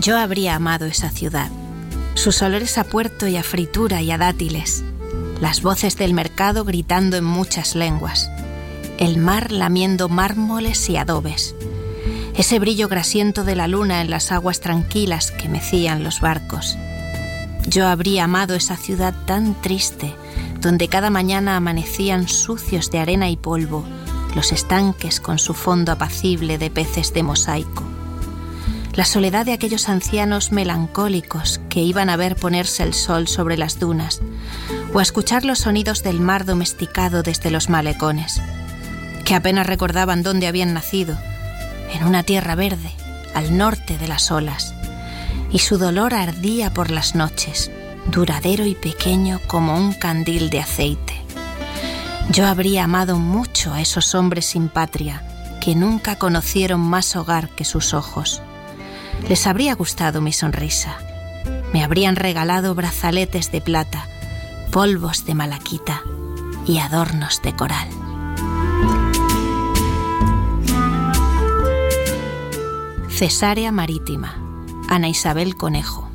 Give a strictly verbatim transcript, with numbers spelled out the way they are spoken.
Yo habría amado esa ciudad, sus olores a puerto y a fritura y a dátiles, las voces del mercado gritando en muchas lenguas, el mar lamiendo mármoles y adobes, ese brillo grasiento de la luna en las aguas tranquilas que mecían los barcos. Yo habría amado esa ciudad tan triste, donde cada mañana amanecían sucios de arena y polvo los estanques con su fondo apacible de peces de mosaico. La soledad de aquellos ancianos melancólicos que iban a ver ponerse el sol sobre las dunas o a escuchar los sonidos del mar domesticado desde los malecones, que apenas recordaban dónde habían nacido, en una tierra verde, al norte de las olas, y su dolor ardía por las noches, duradero y pequeño como un candil de aceite. Yo habría amado mucho a esos hombres sin patria que nunca conocieron más hogar que sus ojos. Les habría gustado mi sonrisa. Me habrían regalado brazaletes de plata, polvos de malaquita y adornos de coral. Cesárea Marítima, Ana Isabel Conejo.